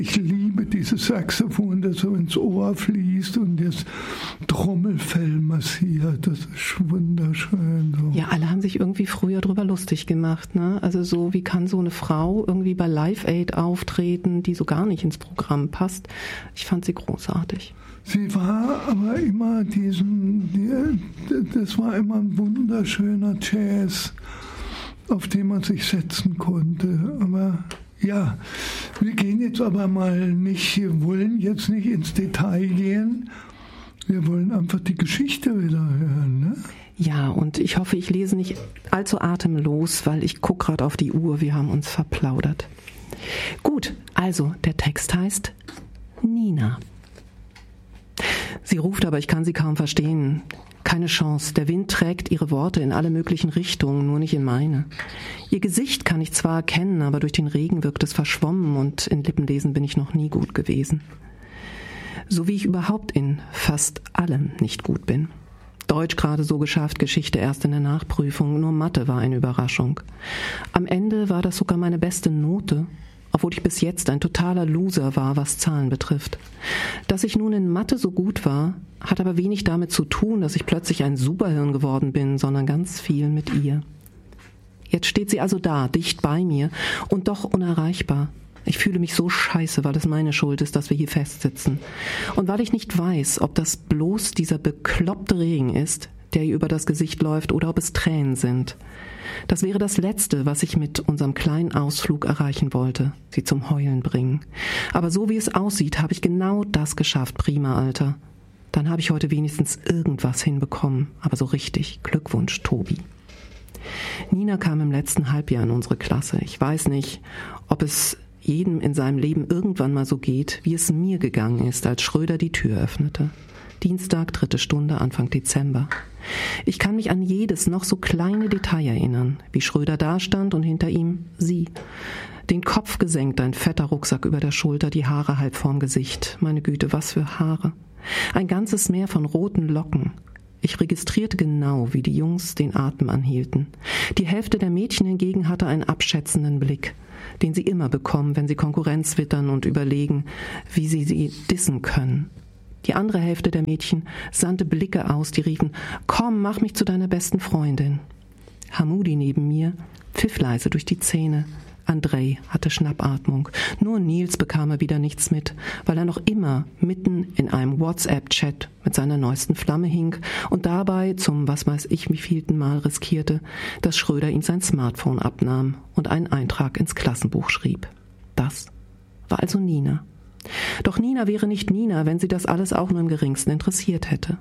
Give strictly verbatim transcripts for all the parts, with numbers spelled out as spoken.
Ich liebe dieses Saxophon, das so ins Ohr fließt und das Trommelfell massiert. Das ist wunderschön. So. Ja, alle haben sich irgendwie früher drüber lustig gemacht, ne? Also so, wie kann so eine Frau irgendwie bei Live Aid auftreten, die so gar nicht ins Programm passt? Ich fand sie großartig. Sie war aber immer diesen, die, das war immer ein wunderschöner Jazz, auf den man sich setzen konnte. Aber ja, wir gehen jetzt aber mal nicht, wir wollen jetzt nicht ins Detail gehen. Wir wollen einfach die Geschichte wieder hören, ne? Ja, und ich hoffe, ich lese nicht allzu atemlos, weil ich gucke gerade auf die Uhr, wir haben uns verplaudert. Gut, also der Text heißt Nina. Sie ruft, aber ich kann sie kaum verstehen. Keine Chance. Der Wind trägt ihre Worte in alle möglichen Richtungen, nur nicht in meine. Ihr Gesicht kann ich zwar erkennen, aber durch den Regen wirkt es verschwommen und in Lippenlesen bin ich noch nie gut gewesen. So wie ich überhaupt in fast allem nicht gut bin. Deutsch gerade so geschafft, Geschichte erst in der Nachprüfung, nur Mathe war eine Überraschung. Am Ende war das sogar meine beste Note, obwohl ich bis jetzt ein totaler Loser war, was Zahlen betrifft. Dass ich nun in Mathe so gut war, hat aber wenig damit zu tun, dass ich plötzlich ein Superhirn geworden bin, sondern ganz viel mit ihr. Jetzt steht sie also da, dicht bei mir und doch unerreichbar. Ich fühle mich so scheiße, weil es meine Schuld ist, dass wir hier festsitzen. Und weil ich nicht weiß, ob das bloß dieser bekloppte Regen ist, der ihr über das Gesicht läuft, oder ob es Tränen sind. Das wäre das Letzte, was ich mit unserem kleinen Ausflug erreichen wollte, sie zum Heulen bringen. Aber so wie es aussieht, habe ich genau das geschafft, prima, Alter. Dann habe ich heute wenigstens irgendwas hinbekommen, aber so richtig. Glückwunsch, Tobi. Nina kam im letzten Halbjahr in unsere Klasse. Ich weiß nicht, ob es jedem in seinem Leben irgendwann mal so geht, wie es mir gegangen ist, als Schröder die Tür öffnete. Dienstag, dritte Stunde, Anfang Dezember. Ich kann mich an jedes noch so kleine Detail erinnern, wie Schröder dastand und hinter ihm sie. Den Kopf gesenkt, ein fetter Rucksack über der Schulter, die Haare halb vorm Gesicht. Meine Güte, was für Haare. Ein ganzes Meer von roten Locken. Ich registrierte genau, wie die Jungs den Atem anhielten. Die Hälfte der Mädchen hingegen hatte einen abschätzenden Blick, den sie immer bekommen, wenn sie Konkurrenz wittern und überlegen, wie sie sie dissen können. Die andere Hälfte der Mädchen sandte Blicke aus, die riefen, »Komm, mach mich zu deiner besten Freundin.« Hamudi neben mir pfiff leise durch die Zähne. Andrei hatte Schnappatmung. Nur Nils bekam er wieder nichts mit, weil er noch immer mitten in einem WhatsApp-Chat mit seiner neuesten Flamme hing und dabei zum was weiß ich wievielten Mal riskierte, dass Schröder ihm sein Smartphone abnahm und einen Eintrag ins Klassenbuch schrieb. Das war also Nina. Doch Nina wäre nicht Nina, wenn sie das alles auch nur im geringsten interessiert hätte.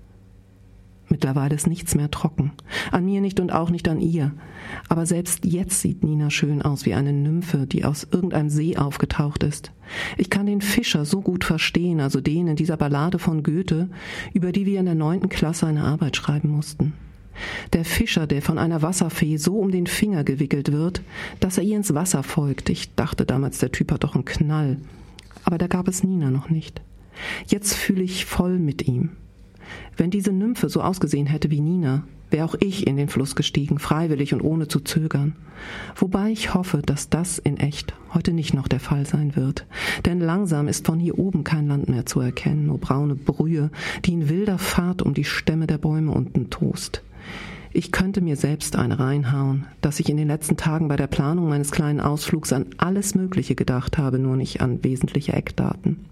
Mittlerweile ist nichts mehr trocken. An mir nicht und auch nicht an ihr. Aber selbst jetzt sieht Nina schön aus wie eine Nymphe, die aus irgendeinem See aufgetaucht ist. Ich kann den Fischer so gut verstehen, also den in dieser Ballade von Goethe, über die wir in der neunten Klasse eine Arbeit schreiben mussten. Der Fischer, der von einer Wasserfee so um den Finger gewickelt wird, dass er ihr ins Wasser folgt. Ich dachte damals, der Typ hat doch einen Knall. Aber da gab es Nina noch nicht. Jetzt fühle ich voll mit ihm. Wenn diese Nymphe so ausgesehen hätte wie Nina, wäre auch ich in den Fluss gestiegen, freiwillig und ohne zu zögern. Wobei ich hoffe, dass das in echt heute nicht noch der Fall sein wird. Denn langsam ist von hier oben kein Land mehr zu erkennen, nur braune Brühe, die in wilder Fahrt um die Stämme der Bäume unten tost. Ich könnte mir selbst eine reinhauen, dass ich in den letzten Tagen bei der Planung meines kleinen Ausflugs an alles Mögliche gedacht habe, nur nicht an wesentliche Eckdaten.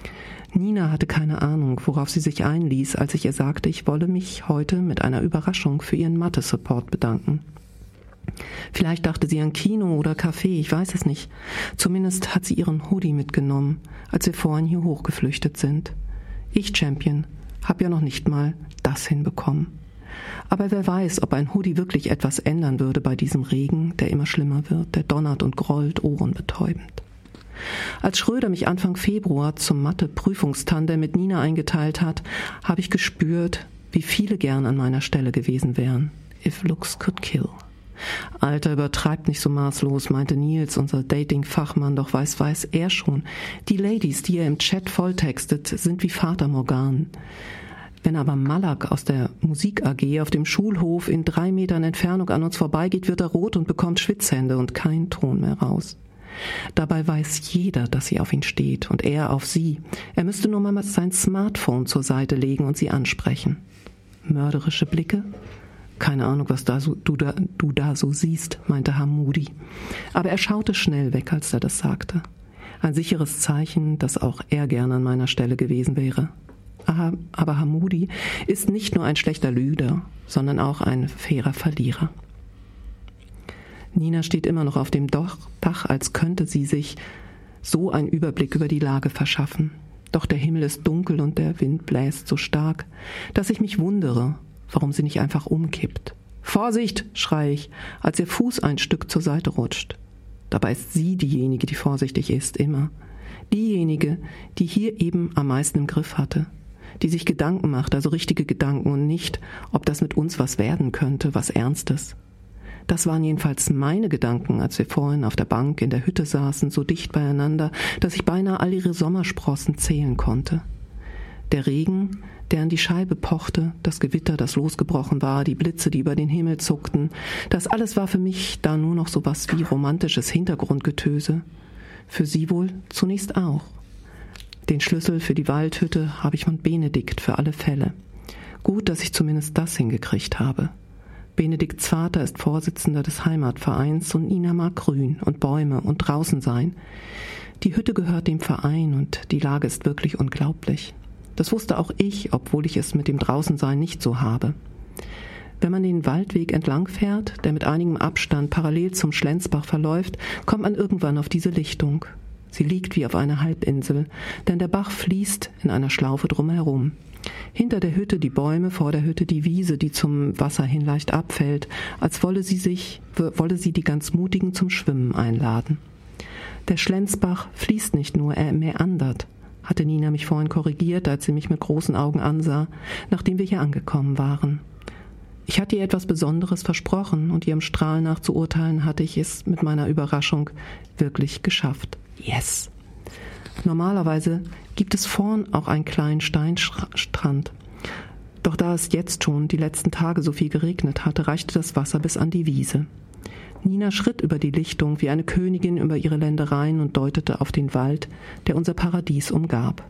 Nina hatte keine Ahnung, worauf sie sich einließ, als ich ihr sagte, ich wolle mich heute mit einer Überraschung für ihren Mathe-Support bedanken. Vielleicht dachte sie an Kino oder Café, ich weiß es nicht. Zumindest hat sie ihren Hoodie mitgenommen, als wir vorhin hier hochgeflüchtet sind. Ich, Champion, hab ja noch nicht mal das hinbekommen. Aber wer weiß, ob ein Hoodie wirklich etwas ändern würde bei diesem Regen, der immer schlimmer wird, der donnert und grollt, ohrenbetäubend. Als Schröder mich Anfang Februar zum Mathe-Prüfungstandem mit Nina eingeteilt hat, habe ich gespürt, wie viele gern an meiner Stelle gewesen wären. If looks could kill. Alter, übertreibt nicht so maßlos, meinte Nils, unser Dating-Fachmann, doch weiß, weiß er schon. Die Ladies, die er im Chat volltextet, sind wie Fata Morgan. Wenn aber Malak aus der Musik-A G auf dem Schulhof in drei Metern Entfernung an uns vorbeigeht, wird er rot und bekommt Schwitzhände und kein Ton mehr raus. Dabei weiß jeder, dass sie auf ihn steht und er auf sie. Er müsste nur mal sein Smartphone zur Seite legen und sie ansprechen. Mörderische Blicke? Keine Ahnung, was da so, du, da, du da so siehst, meinte Hamoudi. Aber er schaute schnell weg, als er das sagte. Ein sicheres Zeichen, dass auch er gerne an meiner Stelle gewesen wäre. Aber Hamoudi ist nicht nur ein schlechter Lügner, sondern auch ein fairer Verlierer. Nina steht immer noch auf dem Dach, als könnte sie sich so einen Überblick über die Lage verschaffen. Doch der Himmel ist dunkel und der Wind bläst so stark, dass ich mich wundere, warum sie nicht einfach umkippt. »Vorsicht!« schreie ich, als ihr Fuß ein Stück zur Seite rutscht. Dabei ist sie diejenige, die vorsichtig ist, immer. Diejenige, die hier eben am meisten im Griff hatte. Die sich Gedanken macht, also richtige Gedanken und nicht, ob das mit uns was werden könnte, was Ernstes. Das waren jedenfalls meine Gedanken, als wir vorhin auf der Bank in der Hütte saßen, so dicht beieinander, dass ich beinahe all ihre Sommersprossen zählen konnte. Der Regen, der an die Scheibe pochte, das Gewitter, das losgebrochen war, die Blitze, die über den Himmel zuckten, das alles war für mich da nur noch so was wie romantisches Hintergrundgetöse. Für sie wohl zunächst auch. Den Schlüssel für die Waldhütte habe ich von Benedikt für alle Fälle. Gut, dass ich zumindest das hingekriegt habe. Benedikts Vater ist Vorsitzender des Heimatvereins und Nina mag Grün und Bäume und draußen sein. Die Hütte gehört dem Verein und die Lage ist wirklich unglaublich. Das wusste auch ich, obwohl ich es mit dem Draußensein nicht so habe. Wenn man den Waldweg entlang fährt, der mit einigem Abstand parallel zum Schlenzbach verläuft, kommt man irgendwann auf diese Lichtung. Sie liegt wie auf einer Halbinsel, denn der Bach fließt in einer Schlaufe drumherum. Hinter der Hütte die Bäume, vor der Hütte die Wiese, die zum Wasser hin leicht abfällt, als wolle sie sich, wolle sie die ganz Mutigen zum Schwimmen einladen. Der Schlenzbach fließt nicht nur, er meandert, hatte Nina mich vorhin korrigiert, als sie mich mit großen Augen ansah, nachdem wir hier angekommen waren. Ich hatte ihr etwas Besonderes versprochen und ihrem Strahl nach zu urteilen hatte ich es mit meiner Überraschung wirklich geschafft. Yes! Normalerweise gibt es vorn auch einen kleinen Steinstrand. Doch da es jetzt schon die letzten Tage so viel geregnet hatte, reichte das Wasser bis an die Wiese. Nina schritt über die Lichtung wie eine Königin über ihre Ländereien und deutete auf den Wald, der unser Paradies umgab.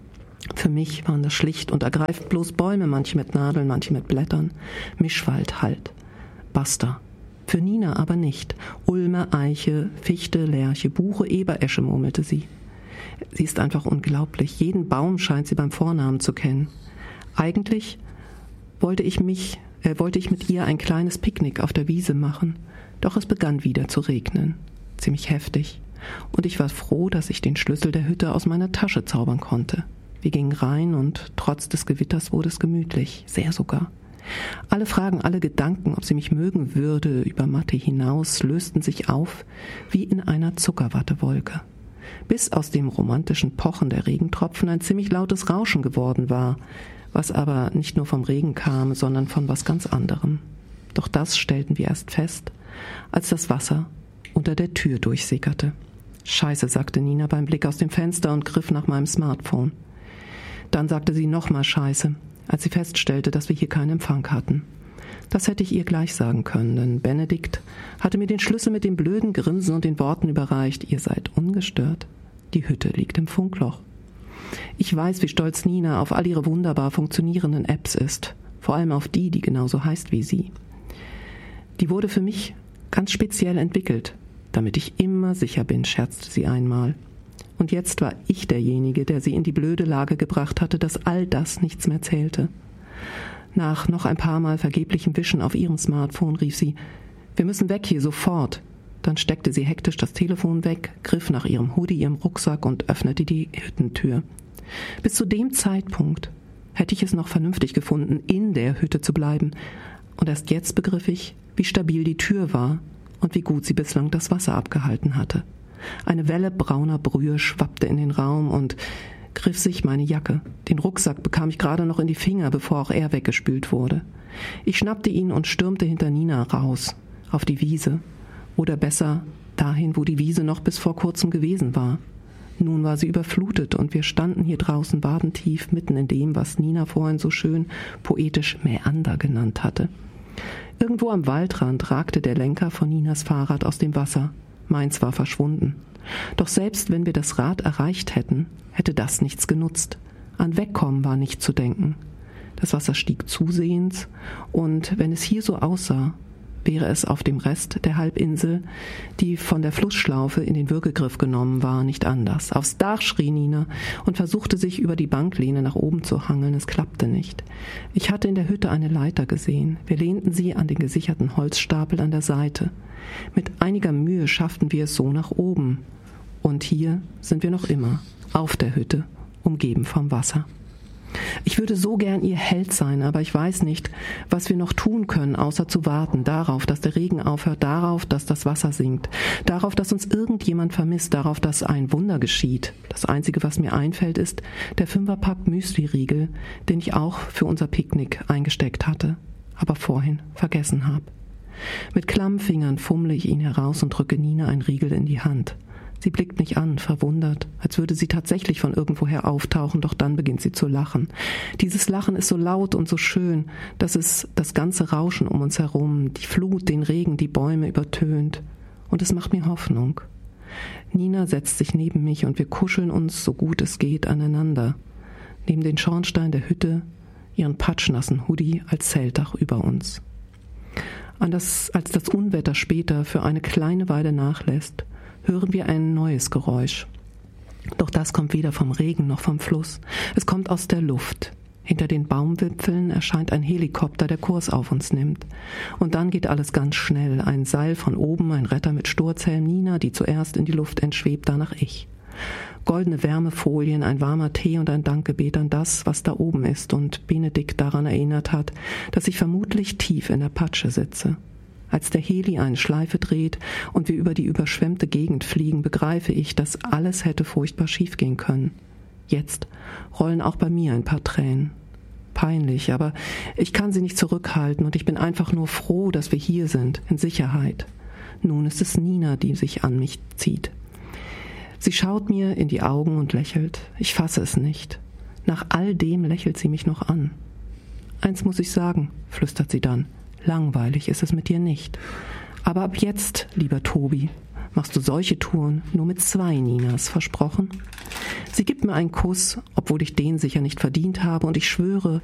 Für mich waren das schlicht und ergreifend bloß Bäume, manche mit Nadeln, manche mit Blättern. Mischwald halt. Basta. Für Nina aber nicht. Ulme, Eiche, Fichte, Lärche, Buche, Eberesche, murmelte sie. Sie ist einfach unglaublich. Jeden Baum scheint sie beim Vornamen zu kennen. Eigentlich wollte ich mich, äh, wollte ich mit ihr ein kleines Picknick auf der Wiese machen. Doch es begann wieder zu regnen. Ziemlich heftig. Und ich war froh, dass ich den Schlüssel der Hütte aus meiner Tasche zaubern konnte. Wir gingen rein und trotz des Gewitters wurde es gemütlich. Sehr sogar. Alle Fragen, alle Gedanken, ob sie mich mögen würde, über Mathe hinaus, lösten sich auf wie in einer Zuckerwattewolke. Bis aus dem romantischen Pochen der Regentropfen ein ziemlich lautes Rauschen geworden war, was aber nicht nur vom Regen kam, sondern von was ganz anderem. Doch das stellten wir erst fest, als das Wasser unter der Tür durchsickerte. »Scheiße«, sagte Nina beim Blick aus dem Fenster und griff nach meinem Smartphone. Dann sagte sie nochmal »Scheiße«, als sie feststellte, dass wir hier keinen Empfang hatten. Das hätte ich ihr gleich sagen können, denn Benedikt hatte mir den Schlüssel mit dem blöden Grinsen und den Worten überreicht, ihr seid ungestört. Die Hütte liegt im Funkloch. Ich weiß, wie stolz Nina auf all ihre wunderbar funktionierenden Apps ist, vor allem auf die, die genauso heißt wie sie. Die wurde für mich ganz speziell entwickelt, damit ich immer sicher bin, scherzte sie einmal. Und jetzt war ich derjenige, der sie in die blöde Lage gebracht hatte, dass all das nichts mehr zählte. Nach noch ein paar Mal vergeblichem Wischen auf ihrem Smartphone rief sie, »Wir müssen weg hier, sofort!« Dann steckte sie hektisch das Telefon weg, griff nach ihrem Hoodie, ihrem Rucksack und öffnete die Hüttentür. Bis zu dem Zeitpunkt hätte ich es noch vernünftig gefunden, in der Hütte zu bleiben. Und erst jetzt begriff ich, wie stabil die Tür war und wie gut sie bislang das Wasser abgehalten hatte. Eine Welle brauner Brühe schwappte in den Raum und griff sich meine Jacke. Den Rucksack bekam ich gerade noch in die Finger, bevor auch er weggespült wurde. Ich schnappte ihn und stürmte hinter Nina raus, auf die Wiese. Oder besser, dahin, wo die Wiese noch bis vor kurzem gewesen war. Nun war sie überflutet und wir standen hier draußen badentief, mitten in dem, was Nina vorhin so schön poetisch Mäander genannt hatte. Irgendwo am Waldrand ragte der Lenker von Ninas Fahrrad aus dem Wasser. Meins war verschwunden. Doch selbst wenn wir das Rad erreicht hätten, hätte das nichts genutzt. An Wegkommen war nicht zu denken. Das Wasser stieg zusehends, und wenn es hier so aussah, wäre es auf dem Rest der Halbinsel, die von der Flussschlaufe in den Würgegriff genommen war, nicht anders. Aufs Dach schrie Nina und versuchte sich über die Banklehne nach oben zu hangeln. Es klappte nicht. Ich hatte in der Hütte eine Leiter gesehen. Wir lehnten sie an den gesicherten Holzstapel an der Seite. Mit einiger Mühe schafften wir es so nach oben. Und hier sind wir noch immer, auf der Hütte, umgeben vom Wasser. Ich würde so gern ihr Held sein, aber ich weiß nicht, was wir noch tun können, außer zu warten, darauf, dass der Regen aufhört, darauf, dass das Wasser sinkt, darauf, dass uns irgendjemand vermisst, darauf, dass ein Wunder geschieht. Das Einzige, was mir einfällt, ist der Fünferpack Müsli-Riegel, den ich auch für unser Picknick eingesteckt hatte, aber vorhin vergessen habe. Mit klammen Fingern fummle ich ihn heraus und drücke Nina einen Riegel in die Hand. Sie blickt mich an, verwundert, als würde sie tatsächlich von irgendwoher auftauchen, doch dann beginnt sie zu lachen. Dieses Lachen ist so laut und so schön, dass es das ganze Rauschen um uns herum, die Flut, den Regen, die Bäume übertönt. Und es macht mir Hoffnung. Nina setzt sich neben mich und wir kuscheln uns, so gut es geht, aneinander. Neben den Schornstein der Hütte, ihren patschnassen Hoodie als Zeltdach über uns. An das, als das Unwetter später für eine kleine Weile nachlässt, hören wir ein neues Geräusch. Doch das kommt weder vom Regen noch vom Fluss. Es kommt aus der Luft. Hinter den Baumwipfeln erscheint ein Helikopter, der Kurs auf uns nimmt. Und dann geht alles ganz schnell. Ein Seil von oben, ein Retter mit Sturzhelm, Nina, die zuerst in die Luft entschwebt, danach ich. Goldene Wärmefolien, ein warmer Tee und ein Dankgebet an das, was da oben ist und Benedikt daran erinnert hat, dass ich vermutlich tief in der Patsche sitze. Als der Heli eine Schleife dreht und wir über die überschwemmte Gegend fliegen, begreife ich, dass alles hätte furchtbar schiefgehen können. Jetzt rollen auch bei mir ein paar Tränen. Peinlich, aber ich kann sie nicht zurückhalten und ich bin einfach nur froh, dass wir hier sind, in Sicherheit. Nun ist es Nina, die sich an mich zieht. Sie schaut mir in die Augen und lächelt. Ich fasse es nicht. Nach all dem lächelt sie mich noch an. Eins muss ich sagen, flüstert sie dann. Langweilig ist es mit dir nicht. Aber ab jetzt, lieber Tobi, machst du solche Touren nur mit zwei Ninas, versprochen? Sie gibt mir einen Kuss, obwohl ich den sicher nicht verdient habe, und ich schwöre,